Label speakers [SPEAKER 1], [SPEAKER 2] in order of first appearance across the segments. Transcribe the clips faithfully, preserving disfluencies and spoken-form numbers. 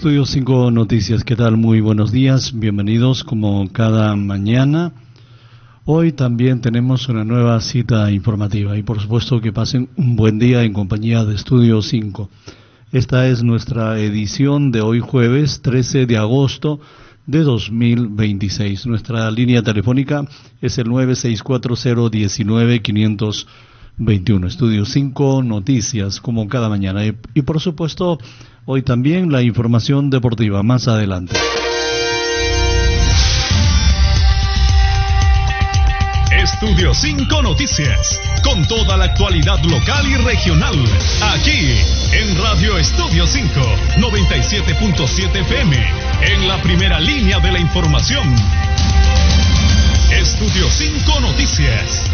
[SPEAKER 1] Estudio cinco Noticias, ¿qué tal? Muy buenos días, bienvenidos como cada mañana. Hoy también tenemos una nueva cita informativa y por supuesto que pasen un buen día en compañía de Estudio cinco. Esta es nuestra edición de hoy jueves trece de agosto de dos mil veintiséis. Nuestra línea telefónica es el nueve seis cuatro cero uno nueve cinco dos uno. Estudio cinco Noticias como cada mañana y, y por supuesto hoy también la información deportiva más adelante.
[SPEAKER 2] Estudio cinco Noticias, con toda la actualidad local y regional, aquí en Radio Estudio cinco, noventa y siete punto siete F M, en la primera línea de la información. Estudio cinco Noticias.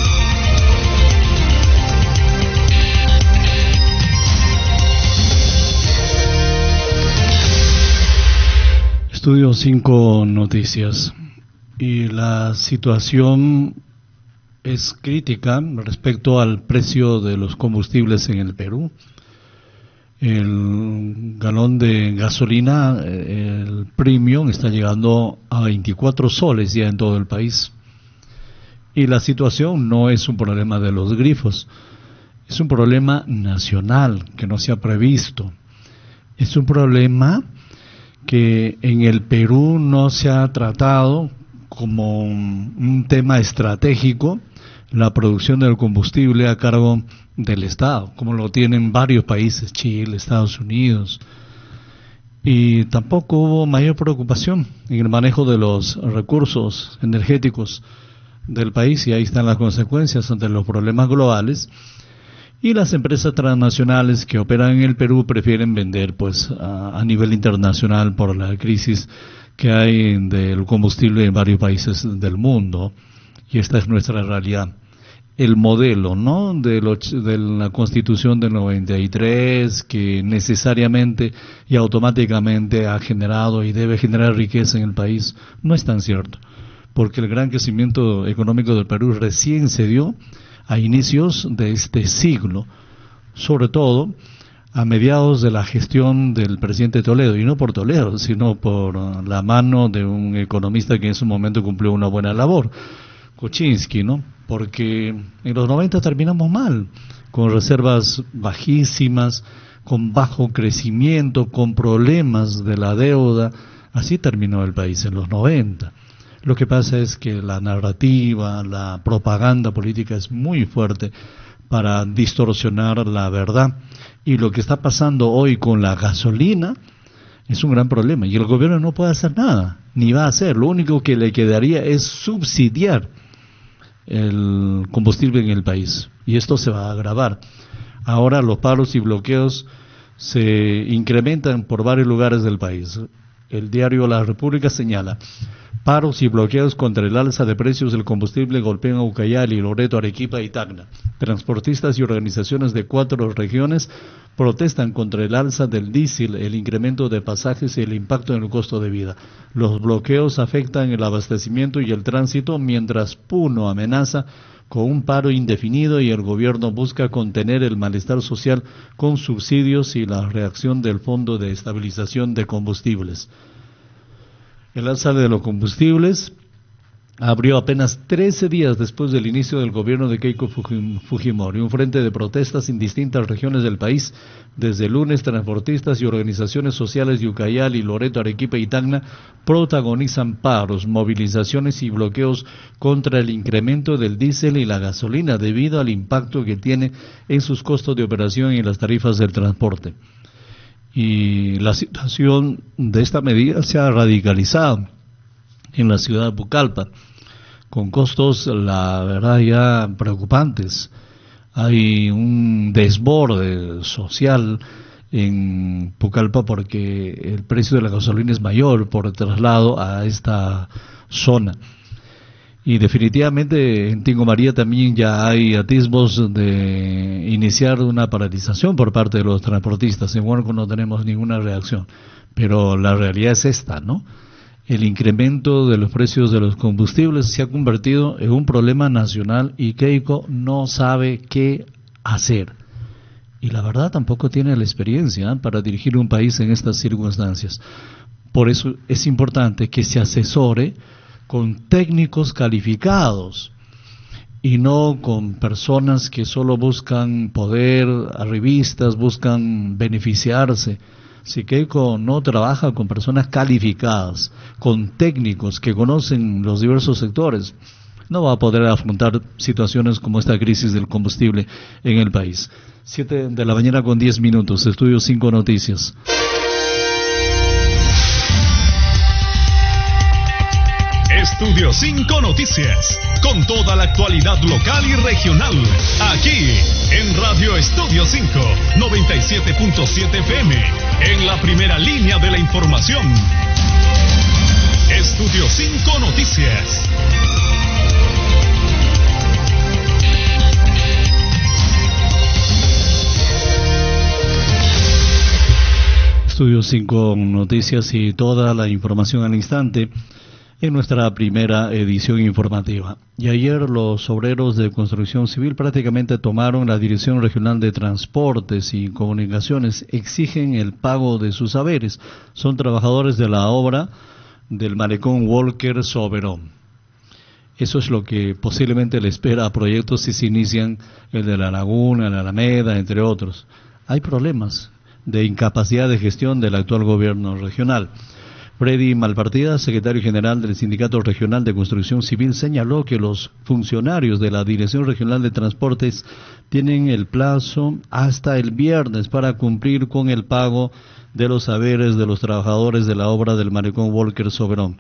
[SPEAKER 1] Estudio cinco Noticias. Y la situación es crítica respecto al precio de los combustibles en el Perú. El galón de gasolina, el premium, está llegando a veinticuatro soles ya en todo el país. Y la situación no es un problema de los grifos, es un problema nacional que no se ha previsto. Es un problema que en el Perú no se ha tratado como un tema estratégico, la producción del combustible a cargo del Estado, como lo tienen varios países, Chile, Estados Unidos. Y tampoco hubo mayor preocupación en el manejo de los recursos energéticos del país, y ahí están las consecuencias ante los problemas globales. Y las empresas transnacionales que operan en el Perú prefieren vender pues a, a nivel internacional por la crisis que hay del combustible en varios países del mundo, y esta es nuestra realidad. El modelo, ¿no?, de, lo, de la Constitución del noventa y tres, que necesariamente y automáticamente ha generado y debe generar riqueza en el país, no es tan cierto, porque el gran crecimiento económico del Perú recién se dio a inicios de este siglo, sobre todo a mediados de la gestión del presidente Toledo, y no por Toledo, sino por uh, la mano de un economista que en su momento cumplió una buena labor, Kuczynski, ¿no? Porque en los noventa terminamos mal, con reservas bajísimas, con bajo crecimiento, con problemas de la deuda. Así terminó el país en los noventa. Lo que pasa es que la narrativa, la propaganda política es muy fuerte para distorsionar la verdad. Y lo que está pasando hoy con la gasolina es un gran problema. Y el gobierno no puede hacer nada, ni va a hacer. Lo único que le quedaría es subsidiar el combustible en el país. Y esto se va a agravar. Ahora los paros y bloqueos se incrementan por varios lugares del país. El diario La República señala: paros y bloqueos contra el alza de precios del combustible golpean a Ucayali, Loreto, Arequipa y Tacna. Transportistas y organizaciones de cuatro regiones protestan contra el alza del diésel, el incremento de pasajes y el impacto en el costo de vida. Los bloqueos afectan el abastecimiento y el tránsito, mientras Puno amenaza con un paro indefinido y el gobierno busca contener el malestar social con subsidios y la reacción del Fondo de Estabilización de Combustibles. El alza de los combustibles abrió apenas trece días después del inicio del gobierno de Keiko Fujimori, un frente de protestas en distintas regiones del país. Desde el lunes, transportistas y organizaciones sociales de Ucayali, Loreto, Arequipa y Tacna protagonizan paros, movilizaciones y bloqueos contra el incremento del diésel y la gasolina debido al impacto que tiene en sus costos de operación y en las tarifas del transporte. Y la situación de esta medida se ha radicalizado en la ciudad de Pucallpa, con costos, la verdad, ya preocupantes. Hay un desborde social en Pucallpa porque el precio de la gasolina es mayor por traslado a esta zona. Y definitivamente en Tingo María también ya hay atisbos de iniciar una paralización por parte de los transportistas. En Huánuco no tenemos ninguna reacción, pero la realidad es esta, ¿no? El incremento de los precios de los combustibles se ha convertido en un problema nacional y Keiko no sabe qué hacer. y la verdad tampoco tiene la experiencia ¿eh? para dirigir un país en estas circunstancias. Por eso es importante que se asesore con técnicos calificados y no con personas que solo buscan poder, arribistas, buscan beneficiarse. Si Keiko no trabaja con personas calificadas, con técnicos que conocen los diversos sectores, no va a poder afrontar situaciones como esta crisis del combustible en el país. Siete de la mañana con diez minutos, Estudio cinco Noticias.
[SPEAKER 2] Estudio cinco Noticias, con toda la actualidad local y regional, aquí en Radio Estudio cinco, noventa y siete punto siete F M, en la primera línea de la información. Estudio cinco Noticias.
[SPEAKER 1] Estudio cinco Noticias y toda la información al instante en nuestra primera edición informativa. Y ayer los obreros de construcción civil prácticamente tomaron la Dirección Regional de Transportes y Comunicaciones, exigen el pago de sus haberes. Son trabajadores de la obra del malecón Walker Soberón. Eso es lo que posiblemente le espera a proyectos si se inician el de la Laguna, la Alameda, entre otros. Hay problemas de incapacidad de gestión del actual gobierno regional. Freddy Malpartida, secretario general del Sindicato Regional de Construcción Civil, señaló que los funcionarios de la Dirección Regional de Transportes tienen el plazo hasta el viernes para cumplir con el pago de los haberes de los trabajadores de la obra del malecón Walker Soberón.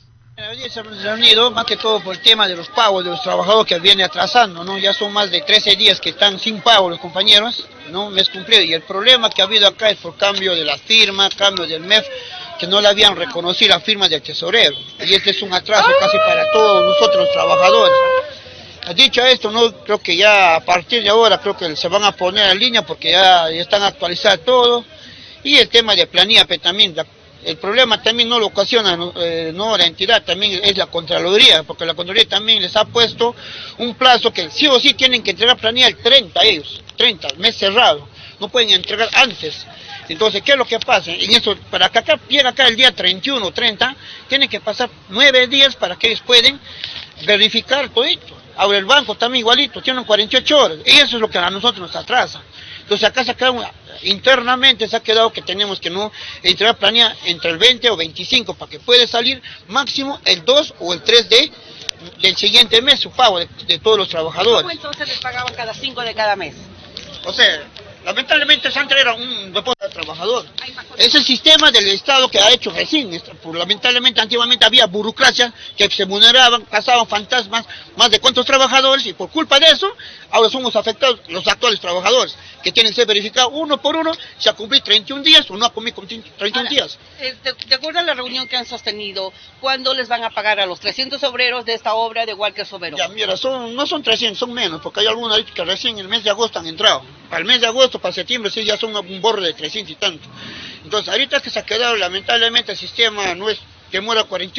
[SPEAKER 3] Hoy se han reunido más que todo por el tema de los pagos de los trabajadores que viene atrasando, ¿no? Ya son más de trece días que están sin pago los compañeros, ¿no? Mes cumplido. Y el problema que ha habido acá es por cambio de la firma, cambio del M E F, que no le habían reconocido la firma del tesorero. Y este es un atraso casi para todos nosotros los trabajadores. Dicho esto, no creo que ya a partir de ahora creo que se van a poner en línea porque ya, ya están actualizados todo. Y el tema de planilla también, la, el problema también no lo ocasiona eh, no la entidad, también es la Contraloría, porque la Contraloría también les ha puesto un plazo que sí o sí tienen que entregar planilla el treinta ellos, treinta, mes cerrado, no pueden entregar antes. Entonces, ¿qué es lo que pasa? En eso, para que acá llegue acá el día treinta y uno o treinta, tienen que pasar nueve días para que ellos puedan verificar todo esto. Ahora el banco también igualito, tienen cuarenta y ocho horas, y eso es lo que a nosotros nos atrasa. Entonces acá se ha quedado, internamente se ha quedado que tenemos que no entregar planilla entre el veinte o veinticinco para que pueda salir máximo el dos o el tres de, del siguiente mes su pago de, de todos los trabajadores.
[SPEAKER 4] ¿Cómo entonces les pagaban cada cinco de cada mes?
[SPEAKER 3] O sea, lamentablemente se han traído un depósito al trabajador. Es el sistema del Estado que ha hecho recién. Lamentablemente antiguamente había burocracia que se vulneraban, pasaban fantasmas, más de cuántos trabajadores, y por culpa de eso, ahora somos afectados los actuales trabajadores, que tienen que ser verificados uno por uno, si ha cumplido treinta y un días o no ha cumplido treinta y un
[SPEAKER 4] ahora,
[SPEAKER 3] días.
[SPEAKER 4] De, de acuerdo a la reunión que han sostenido, ¿cuándo les van a pagar a los trescientos obreros de esta obra de Walker Soberón?
[SPEAKER 3] Ya, mira, son, no son trescientos, son menos, porque hay algunos que recién en el mes de agosto han entrado. Para el mes de agosto, para septiembre, sí, ya son un borro de trescientos y tanto. Entonces, ahorita que se ha quedado, lamentablemente, el sistema no es, demora cuarenta